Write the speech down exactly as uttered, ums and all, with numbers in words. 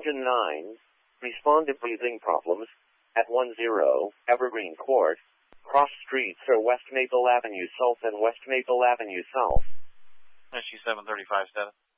Engine nine, respond to breathing problems at one zero Evergreen Court. Cross streets are West Maple Avenue South and West Maple Avenue South. S G seven thirty-five status.